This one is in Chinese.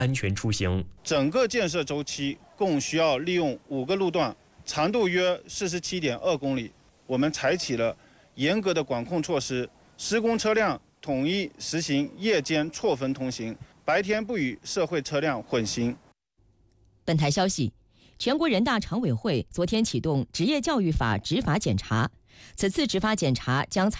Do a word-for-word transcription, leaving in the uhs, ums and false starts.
安全出行。 整个建设周期共需要利用五个路段，长度约四十七点二公里。我们采取了严格的管控措施，施工车辆统一实行夜间错峰通行，白天不与社会车辆混行。 本台消息，全国人大常委会昨天启动职业教育法执法检查，此次执法检查将采